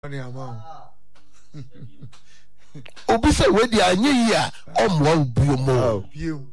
Obi say we dey anye yi a omwa ubiomo.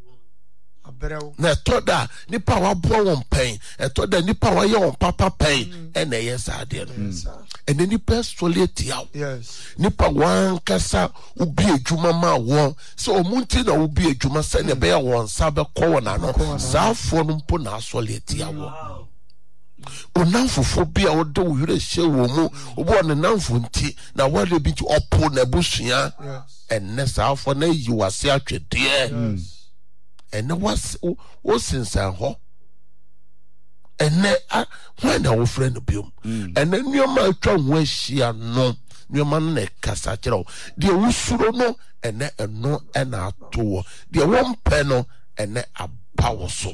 Na toda nipa wa bo won pen, toda nipa wa ye won papa pen, e na yes ade no. And then nipa solete yaw. Yes. Nipa wan kasa ubi ejuma ma won. So omunti na ubi ejuma se ne be ya won sa be ko won ano. Sa afo no mpo na solete yaw. Onamfofo bia wo de wo yire hye wo mu obo ne namfo nti na wale bi ti opo na busua enne sa afo na yi wase atwede enne was wo sensan ho enne when na wo friend biom enne nyoma atwa ho ahia no nyoma no na kasa kire de wusuro no enne eno na ato de wo mpe no enne abawo so.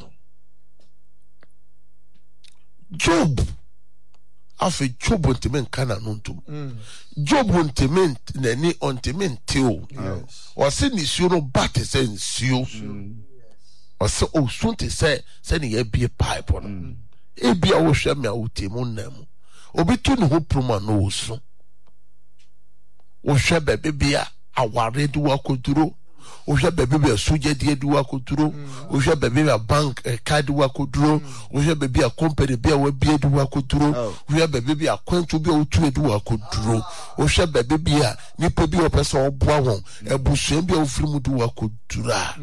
Job afi Job ontimen kana nontum Job ontimen nani ontimen teo o se ni suo no bat se nsuo o se o sunte se ne ye bie pipe no e bia wo hwe me a wotimu nam obi tu ne ho proma no osu wo hwe bebe bia aware de wakoduro o hwe bebe bia soja de wakoduro o hwe bebe bia bank card wakoduro o hwe bebe bia company bia wa bia de wakoduro o hwe bebe bia kwantu bia otu de wakoduro o hwe bebe bia nipa bia opese oboa won ebusua bia ofiri mu de wakodura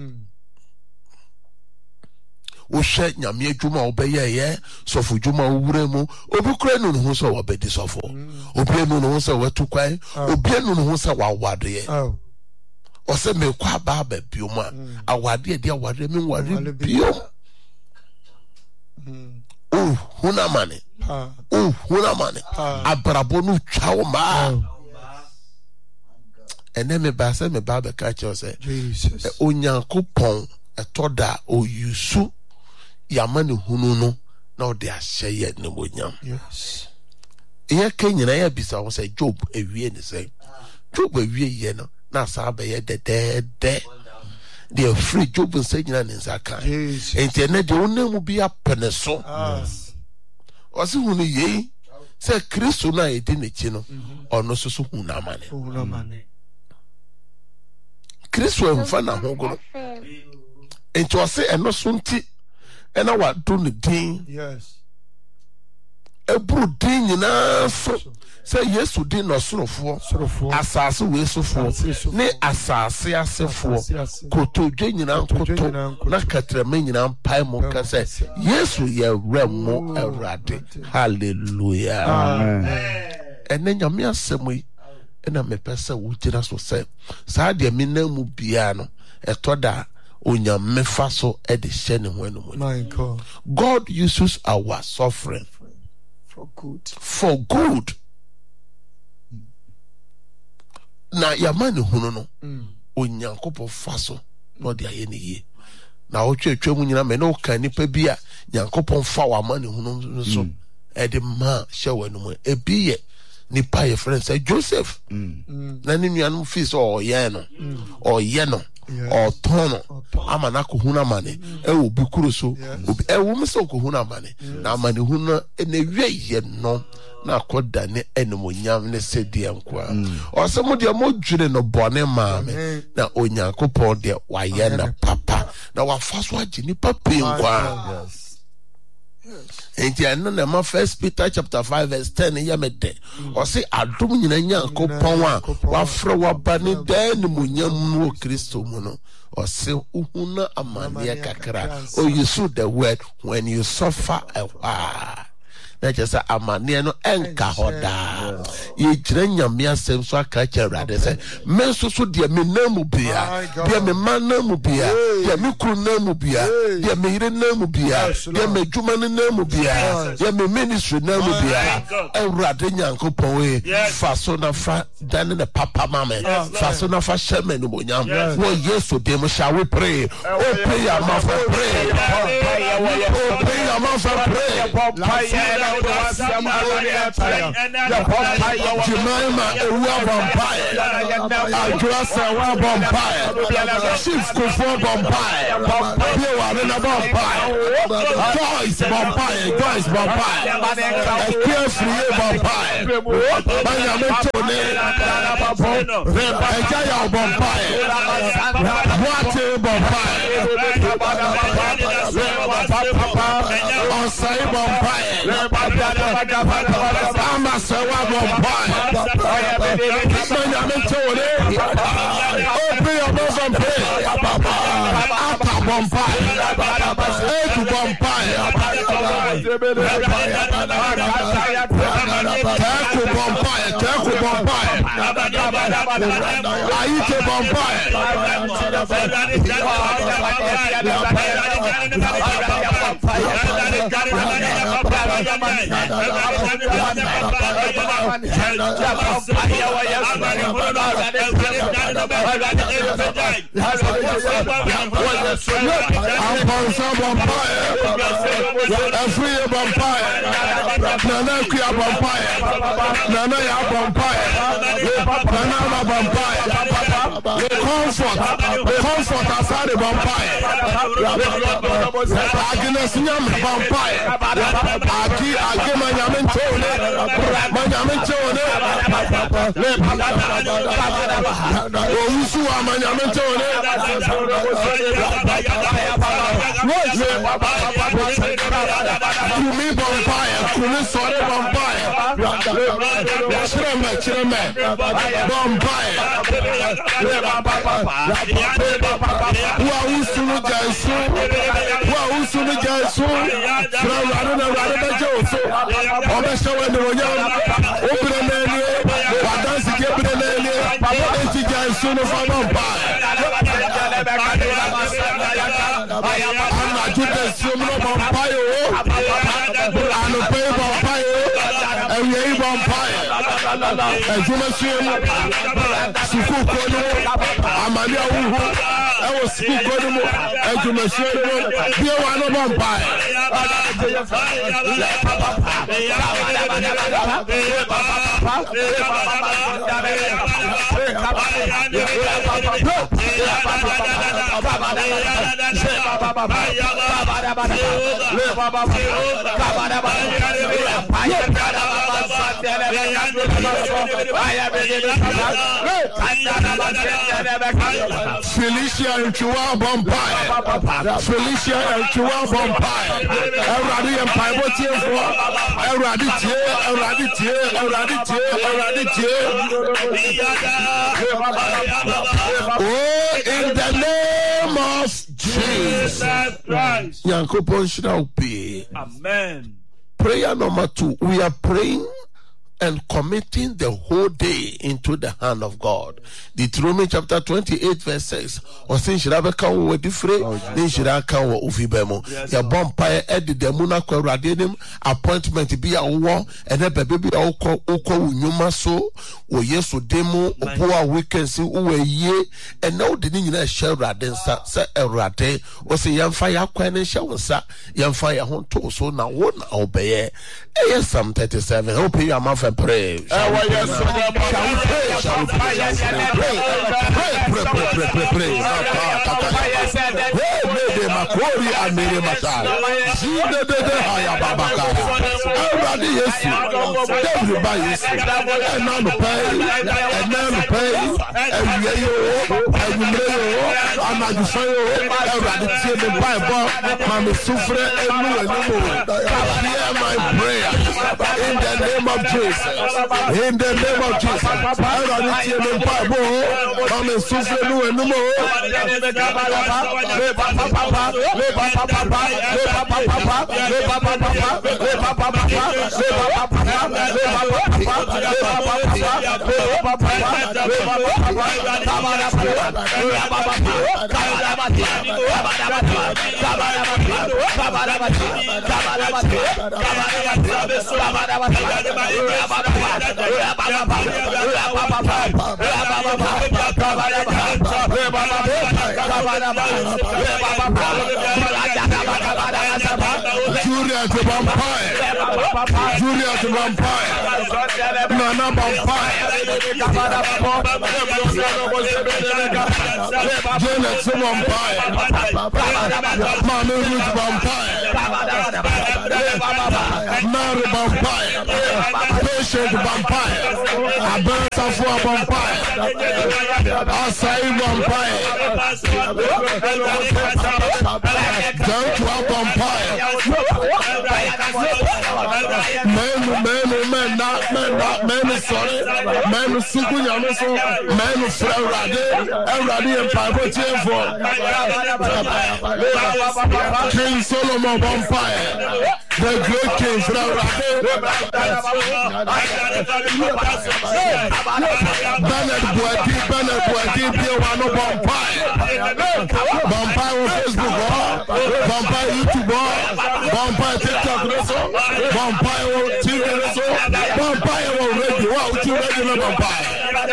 o hwe nyame adwuma obeye ye sofo dwuma owure mu obi kura no ho so obedi sofo obi no ho so watu kwan obi no ho so wawade o se me kwa baba bioma awade de awade me ware biom huna mane abrabo no twawo ma ene me ba se me baba ka che o se onyankopon etoda o yusu yamane hunu no na o de ahye ye ne monyam ye kenyina ya bisa wo se Job ewie ne se Job ewie ye no na sabe ye de the free Job say nyina ne nsaka enti ene de onamu bi apene so o se hunu ye se Kristo na edi ne chi no ono so so hunu amane Kristo enfa na hogo enti o se eno so nti ena wa do ne din ebru din nyina so se Yesu din no sorofo asase we sofo ne asase asefo kotodwe nyina nkoto na katrame nyina mpai mo ka se Yesu ye remo Awurade hallelujah amen ene nyame asemi ena mepese wo gira so se saa de menamu bia no etoda onyame fa so e de hye ne ho enu. My God uses our suffering for good. Na yamane hunu no onyankopon fa so no de aye ne ye na wo twetwe mu nyina me no kan nipa bi a nyankopon fa wa mane hunu so e de ma hye wanu mu e bi ye nipa ye friend say Joseph na ne nuanu fi so oye no o tono amana ko huna mane e obi kuro so obi e wo mse ko huna mane na mane huna na wie ye no na koda ne enemonyam ne sedie nkwa o se mo de mo dwene no bone maame na onyankopon de waye na papa na wafaso agi ni papa nkwa enti eno na ma 1 Peter chapter 5 verse 10 yamede o se adom nyina nyankopon a wafra wabane dan monyam no Kristo mu no o se uhuna amane kakra o you use the word when you suffer a while na just amane no enka hoda ye gira nyame asem so aka kyerade se men so de me namu bia de me manamu bia de me kru namu bia de me ire namu bia de me dwuma namu bia de me ministry namu bia Awurade nyankopon we fa so na fa dan na papa mama fa so na fa sheme no monyam wo Yesu dem shall we pray open your mouth and pray open your mouth and pray Jemima Ewa Bombay, Addressa Bombay, Chief Kufo Bombay, Biawana Bombay, Joyce Bombay, Free Bombay, Banyamitone, Ejaya Bombay, Wate Bombay, Osai Bombay, Amasawa Bombay, Banyamitone, open your mouth and pray. Ata Bombay, Edu Bombay, Teku Bombay, Aite Bombay, Amponsa Bombay, Free Bombay, Nana Kia Bombay, Nana Ya Bombay, Nana Bombay, Comfort Asade Bombay, Agnes Nyam Bombay, Agi Manyamentone, Ousu Manyamentone, Kumi Bombay, Kumi Sore Bombay, Chireme, Bombay, Wausunu Jaisu, Rada Joso, Obesha when the Royal, Open Wadansi Gabriel, Eti Jaisu no Bombay. I'm Judas Sumno Bompayo, and Pay Bompayo, and Yay Bompayo, and Jumashim, Suku Kono, Amalia Uhu, I was Suku Kono, and Jumashim, here one of Bompayo. Felicia and Chua Bombay, Felicia and Chua Bombay, Eradi and Pivotier for Eraditier. Oh, in the name of Jesus Christ. Yankopon shall be. Amen. Prayer number 2. We are praying and committing the whole day into the hand of God. Deuteronomy chapter 28 verse 6. Osin shirabe kan wo difre, ni shira kan wo ofibemo. Ya bompa edi demuna kwa radenim appointment bi a wo ene bebe bi a ukọ unyuma so wo Yesu demo opo a weekend si wo ye ene wo de ni nyina hye rade nsa se erade wo se yemfa ya kwan ne hye wonsa yemfa ya ho to so na wo na obeye. Psalm 37. Hope you are mouth and pray. Shall we pray. Makori and Mary Matal. Haya Babaka. Everybody is everybody is and none pay, and none pay, and you and I just say, everybody see the Bible, Mammy Sufre, and hear my prayer in the name of Jesus. In the name of Jesus. Everybody see the Bible, Mammy Sufre, and no more. During Juliet Vampire, Juliet Vampire, Nana Vampire, Janet Vampire, Mami Ruth Vampire, Mary Vampire, Patient Vampire, Aberta for Vampire, Asai Vampire, Joshua Vampire, men, sorry, men, Sukuyameso, men, Frade, and Pavotier for King Solomon Vampire, the great King Frade, Bernard Boadi, Piano Vampire, Vampire on Facebook, Vampire YouTube, Vampire TikTok, Vampire TV, Vampire on radio, wow, you regular Vampire.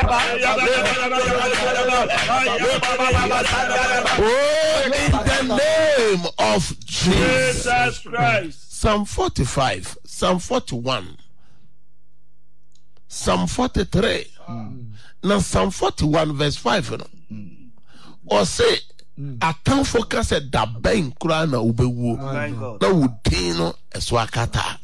Oh, in the name of Jesus Christ. Psalm 45, Psalm 41, Psalm 43. Now Psalm 41 verse 5. Or say, Atan focus at the bank crown ubewu. Na udino eswakata.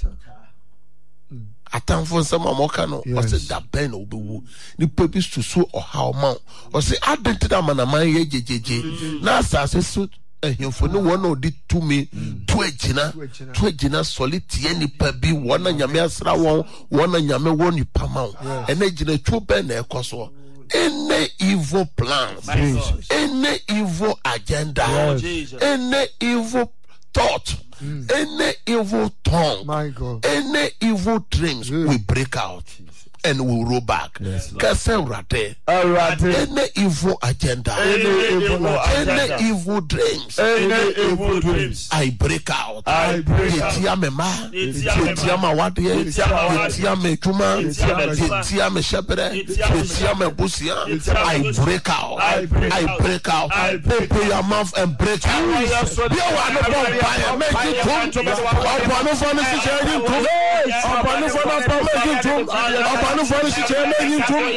Atan for some amokano. Or say that ben ubewu. Ni purpose to so or how mount. Or say identity manama ye jejeje. Na sa se so. For no one or did to me to a gina solid any pebi one and Yamia one and Yame one you pamount and a gina two pen coso. Any evil plans, any evil agenda, any evil thought, any evil tongue, any evil dreams we break out. And we'll roll back. Any evil agenda, any evil dreams, I break out. I break out. I break out. Open your mouth and break out. No for the chairman, you told me.